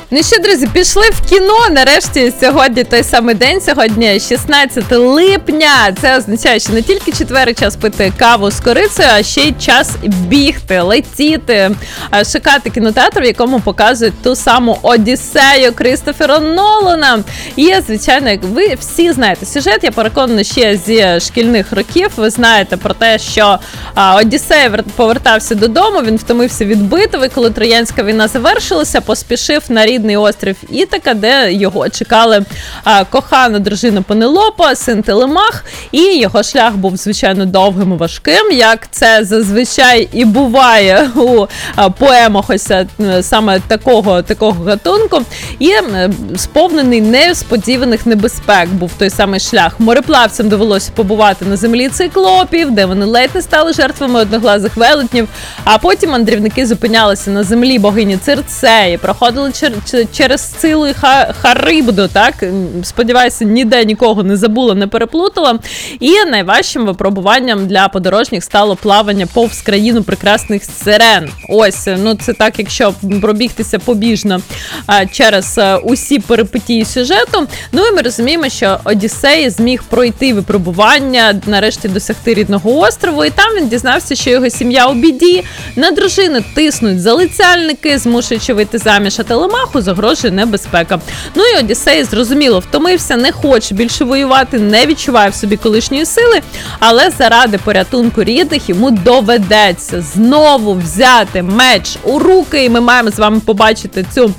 Ну що, друзі, пішли в кіно. Нарешті сьогодні той самий день, сьогодні 16 липня. Це означає, що не тільки четвер час пити каву з корицею, а ще й час бігти, летіти, шукати кінотеатр, в якому показують ту саму Одіссею Крістофера Нолана. І, звичайно, як ви всі знаєте сюжет, я переконана ще зі шкільних років, ви знаєте про те, що Одіссей повертався додому, він втомився від битви, коли Троянська війна завершилася, поспішив на рідний острів Ітака, де його чекали кохана дружина Пенелопа, син Телемах, і його шлях був, звичайно, довгим і важким, як це зазвичай і буває у поемах ось саме такого гатунку, і сповнений несподіваних небезпек був той самий шлях. Мореплавцям довелося побувати на землі циклопів, де вони ледь не стали жертвами одноглазих велетнів, а потім мандрівники зупинялися на землі богині Цирцеї, проходили через Сцилу і Харибду, так? Сподіваюся, ніде нікого не забула, не переплутала. І найважчим випробуванням для подорожніх стало плавання повз країну прекрасних сирен. Ось, ну це так, якщо пробігтися побіжно через усі перипетії сюжету. Ну і ми розуміємо, що Одіссей зміг пройти випробування, нарешті досягти рідного острову, і там він дізнався, що його сім'я у біді, на дружину тиснуть залицяльники, змушуючи вийти заміж, а Телемаху загрожує небезпека. Ну і Одіссей, зрозуміло, втомився, не хоче більше воювати, не відчуває в собі колишньої сили, але заради порятунку рідних йому доведеться знову взяти меч у руки, і ми маємо з вами побачити цю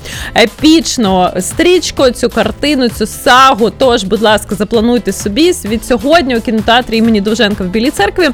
епічну стрічку, цю картину, цю сагу. Тож, будь ласка, заплануйте собі від сьогодні у кінотеатрі імені Довженка в Білій Церкві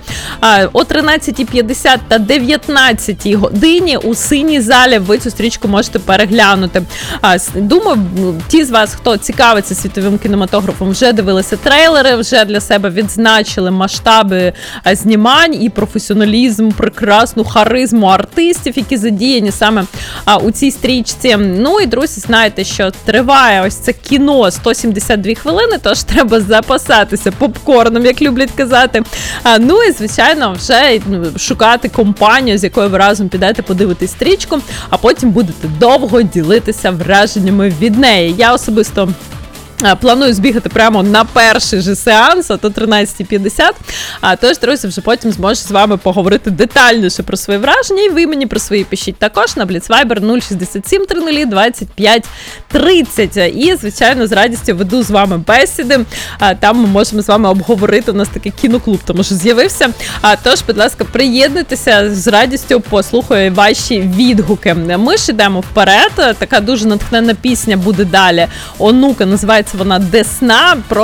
о 13:50 та 19:00 годині у синій залі ви цю стрічку можете переглянути. Думаю, ті з вас, хто цікавиться світовим кінематографом, вже дивилися трейлери, вже для себе відзначили масштаби знімань і професіоналізм, прекрасну харизму артистів, які задіяні саме у цій стрічці. Ну і, друзі, знаєте, що триває ось це кіно 172 хвилини, тож треба запасатися попкорном, як люблять казати. Ну і, звичайно, вже шукати компанію, з якою ви разом підете подивитись стрічку, а потім будете довго ділитися враженнями від неї. Я особисто планую збігати прямо на перший же сеанс, а то 13:50. Тож, друзі, вже потім зможу з вами поговорити детальніше про свої враження, і ви мені про свої пишіть також на Blitzviber 067 300 25 30. І, звичайно, з радістю веду з вами бесіди. Там ми можемо з вами обговорити, у нас такий кіноклуб тому що з'явився. Тож, будь ласка, приєднуйтеся, з радістю послухаю ваші відгуки. Ми ж йдемо вперед, така дуже натхненна пісня буде далі. Онука, називається вона «Десна».